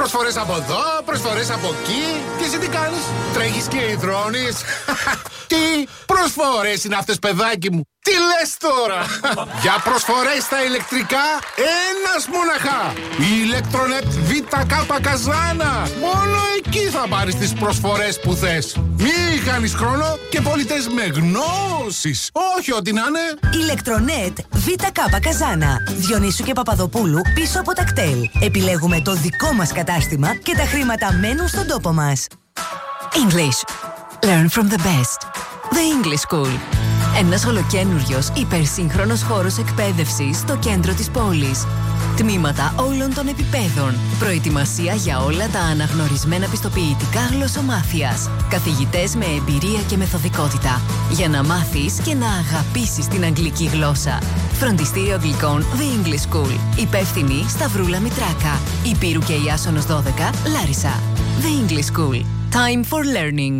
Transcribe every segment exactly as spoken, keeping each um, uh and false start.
Προσφορές από εδώ, προσφορές από εκεί. Και εσύ τι κάνεις? Τρέχεις και υδρώνεις? Τι προσφορές είναι αυτές, παιδάκι μου? Τι λες τώρα? Για προσφορές στα ηλεκτρικά, ένας μοναχά. Η Ηλεκτρονέτ ΒΚ Καζάνα. Μόνο εκεί θα πάρεις τις προσφορές που θες. Μη χάνεις χρόνο και πολιτές με γνώσεις. Όχι ό,τι να είναι. Ηλεκτρονέτ ΒΚ Καζάνα. Διονύσου και Παπαδοπούλου πίσω από τα κτέλ. Επιλέγουμε το δικό μας κατάστημα και τα χρήματα μένουν στον τόπο μας. English. Learn from the best. The English School. Ένας ολοκένουργιος υπερσύγχρονος χώρος εκπαίδευσης στο κέντρο της πόλης. Τμήματα όλων των επιπέδων. Προετοιμασία για όλα τα αναγνωρισμένα πιστοποιητικά γλωσσομάθειας. Καθηγητές με εμπειρία και μεθοδικότητα. Για να μάθεις και να αγαπήσεις την αγγλική γλώσσα. Φροντιστήριο Αγγλικών The English School. Υπεύθυνη Σταυρούλα Μητράκα. Υπήρου και Ιάσονος δώδεκα, Λάρισα. The English School. Time for learning.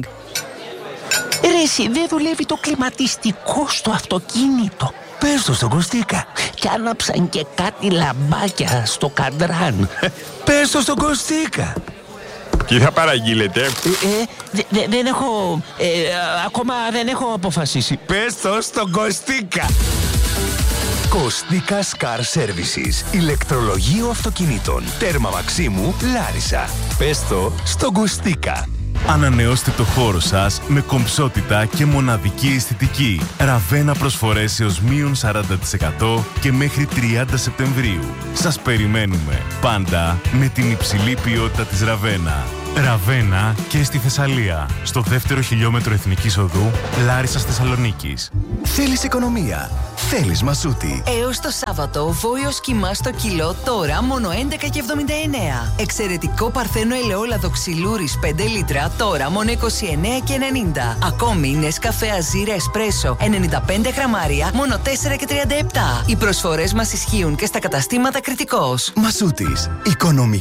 Ρε εσύ, δεν δουλεύει το κλιματιστικό στο αυτοκίνητο. Πες το στον Κωστίκα. Κι άναψαν και κάτι λαμπάκια στο καντράν. Πες το στον Κωστίκα. Τι θα παραγγείλετε? Ε, ε, δε, δε, δεν έχω... Ε, ακόμα δεν έχω αποφασίσει. Πες το στον Κωστίκα. Κωστίκας Car Services. Ηλεκτρολογείο αυτοκινήτων. Τέρμα Μαξίμου, Λάρισα. Πες το στον Κωστίκα. Ανανεώστε το χώρο σας με κομψότητα και μοναδική αισθητική. Ραβένα προσφορές έως μείον σαράντα τοις εκατό και μέχρι τριάντα Σεπτεμβρίου. Σας περιμένουμε πάντα με την υψηλή ποιότητα της Ραβένα. Ραβένα και στη Θεσσαλία, στο δεύτερο χιλιόμετρο Εθνικής Οδού, Λάρισσας Θεσσαλονίκης. Θέλεις οικονομία? Θέλεις Μασούτη? Έως το Σάββατο, βόηος κιμά στο κιλό, τώρα μόνο έντεκα και εβδομήντα εννέα. Εξαιρετικό παρθένο ελαιόλαδο ξυλούρης πέντε λίτρα, τώρα μόνο είκοσι εννέα και ενενήντα. Ακόμη Νεσκαφέ Αζίρα Εσπρέσο ενενήντα πέντε γραμμάρια, μόνο τέσσερα και τριάντα επτά. Οι προσφορές μας ισχύουν και στα καταστήματα Κρητικός. Μασούτης. Οικονομική